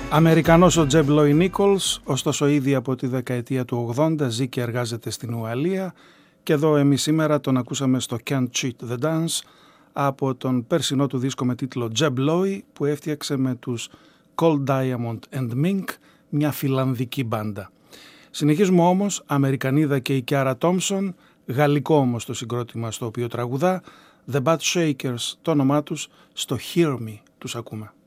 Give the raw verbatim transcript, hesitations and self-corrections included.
Αμερικανός ο Jeb Loy Nichols, ωστόσο ήδη από τη δεκαετία του ογδόντα ζει και εργάζεται στην Ουαλία και εδώ εμείς σήμερα τον ακούσαμε στο Can't Cheat the Dance από τον περσινό του δίσκο με τίτλο Jeb Loy που έφτιαξε με τους Cold Diamond and Mink, μια φιλανδική μπάντα. Συνεχίζουμε όμως, Αμερικανίδα και η Kiara Thompson, γαλλικό όμως το συγκρότημα στο οποίο τραγουδά, The Bad Shakers το όνομά τους, στο Hear Me τους ακούμε.